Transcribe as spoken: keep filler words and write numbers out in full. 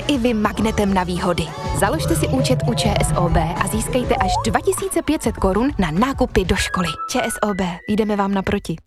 i vy magnetem na výhody. Založte si účet u ČSOB a získejte až dva tisíce pět set korun na nákupy do školy. ČSOB, jdeme vám naproti.